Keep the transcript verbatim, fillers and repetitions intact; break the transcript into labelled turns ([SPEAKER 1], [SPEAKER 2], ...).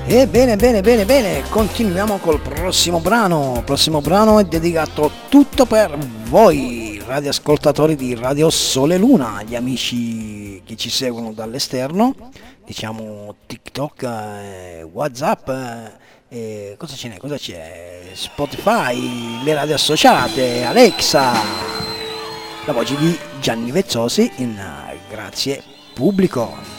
[SPEAKER 1] E bene, bene, bene, bene, continuiamo col prossimo brano. Il prossimo brano è dedicato tutto per voi, radioascoltatori di Radio Sole Luna, gli amici che ci seguono dall'esterno, diciamo TikTok, eh, WhatsApp, eh, cosa ce n'è? Cosa c'è? Spotify, le radio associate, Alexa, la voce di Gianni Vezzosi in Grazie Pubblico.